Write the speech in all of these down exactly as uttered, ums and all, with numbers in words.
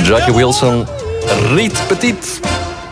Jackie Wilson, Riet Petit.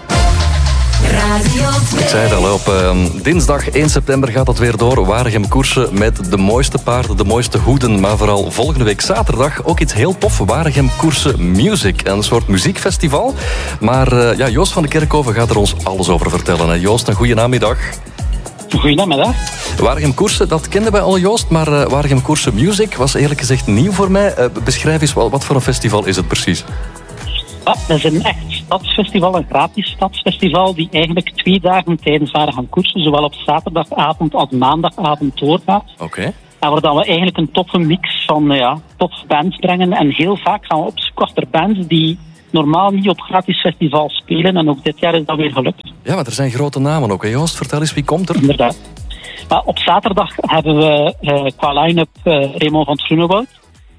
Ik zei het al, op uh, dinsdag één september gaat het weer door. Waregem koersen met de mooiste paarden, de mooiste hoeden. Maar vooral volgende week zaterdag ook iets heel tof. Waregem koersen Music. Een soort muziekfestival. Maar uh, ja, Joost van de Kerkhoven gaat er ons alles over vertellen. Hè. Joost, een goede namiddag. Goedemiddag. Waregem koersen, dat kenden wij al, Joost. Maar uh, Waregem koersen Music was eerlijk gezegd nieuw voor mij. Uh, beschrijf eens, wat voor een festival is het precies? Ja, dat is een echt stadsfestival, een gratis stadsfestival, die eigenlijk twee dagen tijdens Waregem koersen, zowel op zaterdagavond als maandagavond doorgaat. Oké. Okay. En waar we eigenlijk een toffe mix van ja, toffe bands brengen. En heel vaak gaan we op zoek achter bands die normaal niet op gratis festivals spelen. En ook dit jaar is dat weer gelukt. Ja, maar er zijn grote namen ook, hè, Joost? Vertel eens, wie komt er? Inderdaad. Maar op zaterdag hebben we uh, qua line-up uh, Raymond van Groenewoud.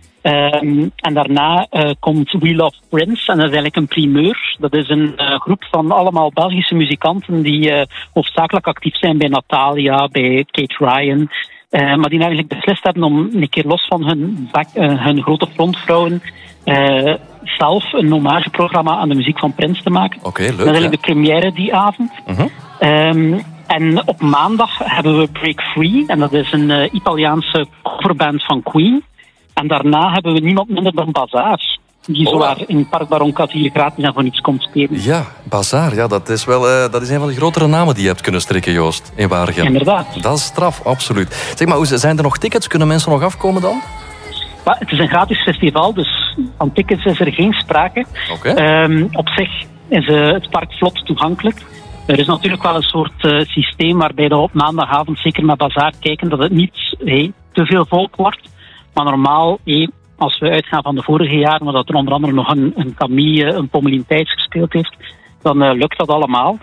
Um, en daarna uh, komt We Love Prince. En dat is eigenlijk een primeur. Dat is een uh, groep van allemaal Belgische muzikanten die uh, hoofdzakelijk actief zijn bij Natalia, bij Kate Ryan. Uh, maar die eigenlijk beslist hebben om een keer los van hun, back, uh, hun grote frontvrouwen uh, zelf een hommageprogramma aan de muziek van Prince te maken. Oké, leuk. Dat is eigenlijk ja. de première die avond. Uh-huh. Um, en op maandag hebben we Break Free. En dat is een uh, Italiaanse coverband van Queen. En daarna hebben we niemand minder dan Bazaar. Die oh. zowaar in Park Baron hier gratis en voor niets komt spelen. Ja, Bazaar. Ja, dat is wel uh, dat is een van de grotere namen die je hebt kunnen strikken, Joost, in Waregem. Inderdaad. Dat is straf, absoluut. Zeg maar, hoe zijn er nog tickets? Kunnen mensen nog afkomen dan? Ja, het is een gratis festival, dus van tickets is er geen sprake. Okay. Um, op zich is uh, het park vlot toegankelijk. Er is natuurlijk wel een soort uh, systeem waarbij we op maandagavond zeker met Bazaar kijken dat het niet hey, te veel volk wordt. Maar normaal, hey, als we uitgaan van de vorige jaren, waar dat er onder andere nog een, een Camille, een Pommelien Thijs gespeeld heeft, dan uh, lukt dat allemaal.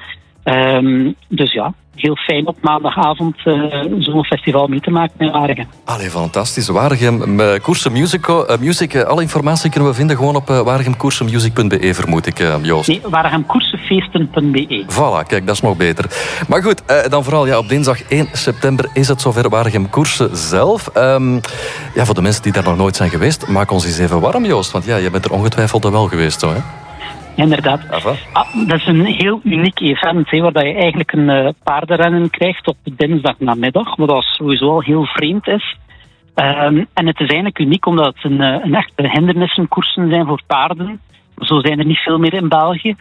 Um, dus ja, heel fijn op maandagavond uh, zo'n festival mee te maken in Waregem. Allee, fantastisch. Waregem uh, Koersen Music. Uh, music uh, alle informatie kunnen we vinden gewoon op uh, waregem koersen music punt be, vermoed ik, uh, Joost. Nee, waregem koersen feesten punt be. Voilà, kijk, dat is nog beter. Maar goed, uh, dan vooral ja, op dinsdag één september is het zover Waregem Koersen zelf. Um, ja, voor de mensen die daar nog nooit zijn geweest, maak ons eens even warm, Joost. Want ja, je bent er ongetwijfeld al wel geweest, zo, hè? Inderdaad. Ah, dat is een heel uniek event, he, waar je eigenlijk een uh, paardenrennen krijgt op dinsdagnamiddag, wat dat sowieso al heel vreemd is. Um, en het is eigenlijk uniek omdat het een, uh, een echte hindernissenkoersen zijn voor paarden. Zo zijn er niet veel meer in België.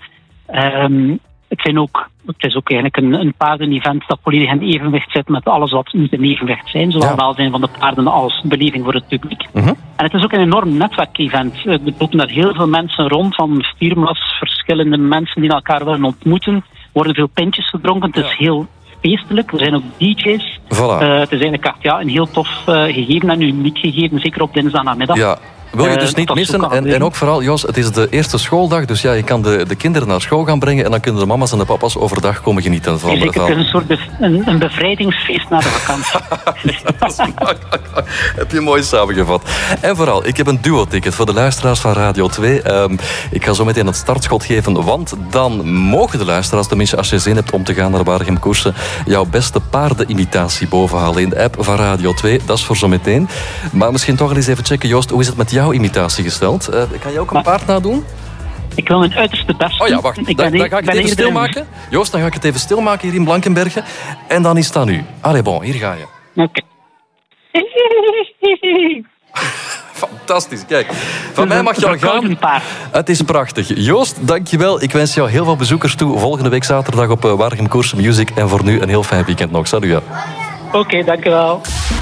Um, het, zijn ook, het is ook eigenlijk een, een paardenevent dat volledig in evenwicht zit met alles wat niet in evenwicht zijn. Zowel ja. welzijn van de paarden als beleving voor het publiek. Uh-huh. En het is ook een enorm netwerkevent. Er lopen daar heel veel mensen rond, van firma's, verschillende mensen die elkaar willen ontmoeten. Er worden veel pintjes gedronken, het is ja. heel feestelijk. Er zijn ook D J's. Voilà. Uh, het is eigenlijk echt, ja, een heel tof uh, gegeven en uniek gegeven, zeker op dinsdagnamiddag. Ja. Wil je dus niet uh, missen. En, en ook vooral, Jos, het is de eerste schooldag. Dus ja, je kan de, de kinderen naar school gaan brengen. En dan kunnen de mama's en de papa's overdag komen genieten van het. Het is een soort bev- een, een bevrijdingsfeest na de vakantie. Heb je mooi samengevat. En vooral, ik heb een duo-ticket voor de luisteraars van Radio twee. Um, ik ga zo meteen het startschot geven. Want dan mogen de luisteraars, tenminste als je zin hebt om te gaan naar Waregem Koersen, jouw beste paardenimitatie bovenhalen in de app van Radio twee. Dat is voor zo meteen. Maar misschien toch eens even checken, Joost, hoe is het met jou? Imitatie gesteld. Uh, kan je ook een paard nadoen? Ik wil mijn uiterste best doen. Oh ja, wacht. Ik dan, ben, dan ga ik het even stilmaken. Joost, dan ga ik het even stilmaken hier in Blankenberge. En dan is dat nu. Allee, bon, hier ga je. Oké. Okay. Fantastisch, kijk. Van mij mag je al gaan. Het is prachtig. Joost, dankjewel. Ik wens jou heel veel bezoekers toe. Volgende week zaterdag op uh, Waregem Koersen Music. En voor nu een heel fijn weekend nog. Salut. Oké, okay, dankjewel.